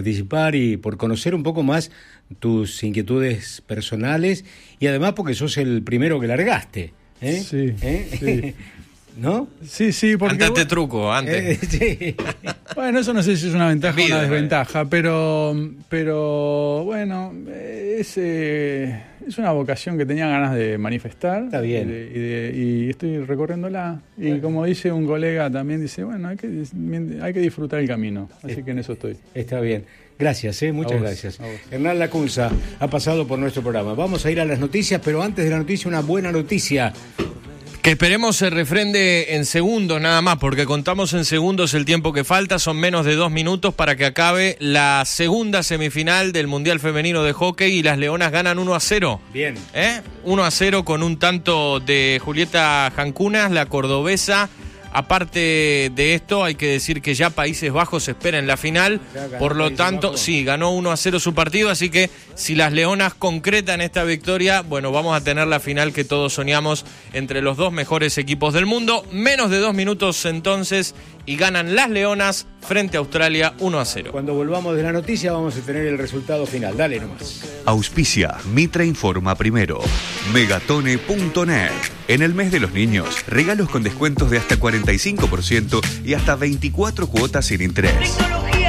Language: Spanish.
participar y por conocer un poco más tus inquietudes personales y además porque sos el primero que largaste. Sí, sí. ¿No? Sí, porque... Antes truco, antes. Sí. Bueno, eso no sé si es una ventaja o una desventaja, ¿no? pero bueno, es una vocación que tenía ganas de manifestar. Está bien. Y estoy recorriéndola. Y como dice un colega también, dice, bueno, hay que disfrutar el camino. Así que en eso estoy. Está bien. Gracias, muchas gracias. Hernán Lacunza ha pasado por nuestro programa. Vamos a ir a las noticias, pero antes de la noticia, una buena noticia. Que esperemos se refrende en segundos nada más, porque contamos en segundos el tiempo que falta, son menos de 2 minutos para que acabe la segunda semifinal del Mundial Femenino de Hockey y las Leonas ganan 1-0. Bien. 1-0 con un tanto de Julieta Jancunas, la cordobesa. Aparte de esto, hay que decir que ya Países Bajos espera en la final, por lo tanto, sí, ganó 1-0 su partido, así que si las Leonas concretan esta victoria, bueno, vamos a tener la final que todos soñamos entre los dos mejores equipos del mundo. Menos de 2 minutos entonces y ganan las Leonas frente a Australia 1-0. Cuando volvamos de la noticia vamos a tener el resultado final. Dale nomás. Auspicia Mitra Informa Primero. Megatone.net. En el mes de los niños, regalos con descuentos de hasta 45% y hasta 24 cuotas sin interés.